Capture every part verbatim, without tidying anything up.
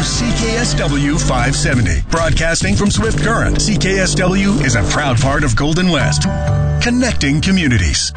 to C K S W five seventy. Broadcasting from Swift Current, C K S W is a proud part of Golden West. Connecting communities.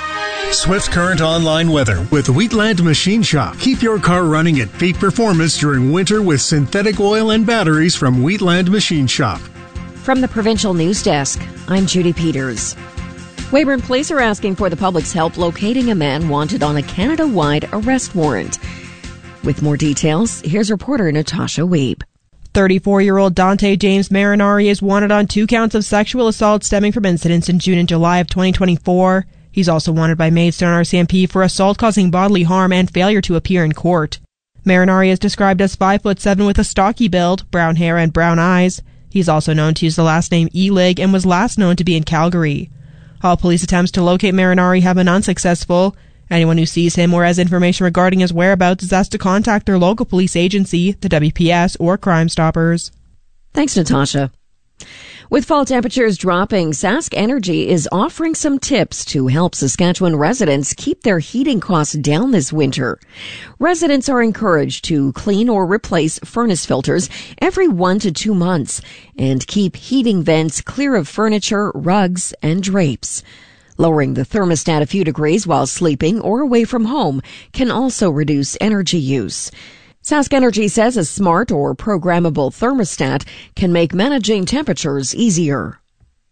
Swift Current online weather with Wheatland Machine Shop. Keep your car running at peak performance during winter with synthetic oil and batteries from Wheatland Machine Shop. From the Provincial News Desk, I'm Judy Peters. Weyburn Police are asking for the public's help locating a man wanted on a Canada-wide arrest warrant. With more details, here's reporter Natasha Weeb. thirty-four-year-old Dante James Marinari is wanted on two counts of sexual assault stemming from incidents in June and July of twenty twenty-four. He's also wanted by Maidstone R C M P for assault causing bodily harm and failure to appear in court. Marinari is described as five foot seven with a stocky build, brown hair and brown eyes. He's also known to use the last name Elig and was last known to be in Calgary. All police attempts to locate Marinari have been unsuccessful. Anyone who sees him or has information regarding his whereabouts is asked to contact their local police agency, the W P S, or Crime Stoppers. Thanks, Natasha. With fall temperatures dropping, Sask Energy is offering some tips to help Saskatchewan residents keep their heating costs down this winter. Residents are encouraged to clean or replace furnace filters every one to two months and keep heating vents clear of furniture, rugs, and drapes. Lowering the thermostat a few degrees while sleeping or away from home can also reduce energy use. Sask Energy says a smart or programmable thermostat can make managing temperatures easier.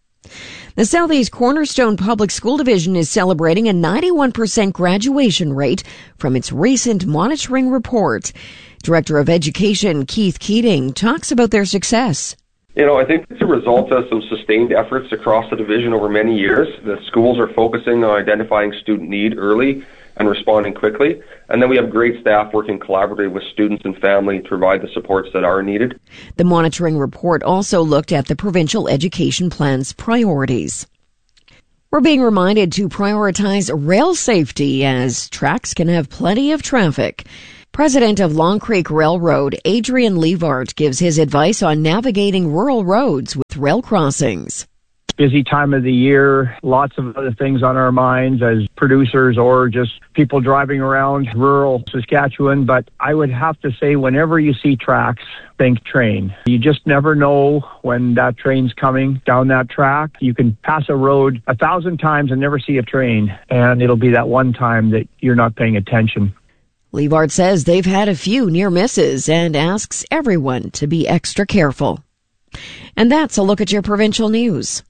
The Southeast Cornerstone Public School Division is celebrating a ninety-one percent graduation rate from its recent monitoring report. Director of Education Keith Keating talks about their success. You know, I think it's a result of some sustained efforts across the division over many years. The schools are focusing on identifying student need early and responding quickly. And then we have great staff working collaboratively with students and family to provide the supports that are needed. The monitoring report also looked at the provincial education plan's priorities. We're being reminded to prioritize rail safety as tracks can have plenty of traffic. President of Long Creek Railroad, Adrian Levart, gives his advice on navigating rural roads with rail crossings. Busy time of the year, lots of other things on our minds as producers or just people driving around rural Saskatchewan. But I would have to say, whenever you see tracks, think train. You just never know when that train's coming down that track. You can pass a road a thousand times and never see a train, and it'll be that one time that you're not paying attention. Levart says they've had a few near misses and asks everyone to be extra careful. And that's a look at your provincial news.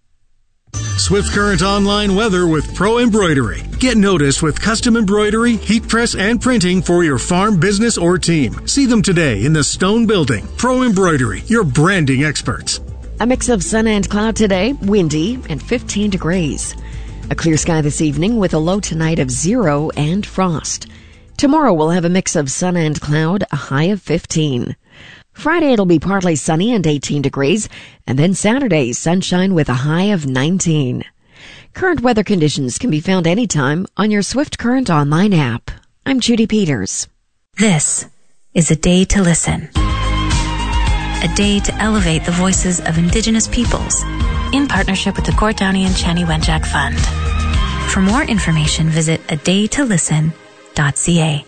Swift Current online weather with Pro Embroidery. Get noticed with custom embroidery, heat press, and printing for your farm, business, or team. See them today in the Stone Building. Pro Embroidery, your branding experts. A mix of sun and cloud today, windy and fifteen degrees. A clear sky this evening with a low tonight of zero and frost. Tomorrow we'll have a mix of sun and cloud, a high of fifteen. Friday it'll be partly sunny and eighteen degrees, and then Saturday sunshine with a high of nineteen. Current weather conditions can be found anytime on your Swift Current online app. I'm Judy Peters. This is A Day to Listen. A day to elevate the voices of Indigenous peoples in partnership with the Gort Downie and Chanie Wenjack Fund. For more information, visit a day to listen dot c a.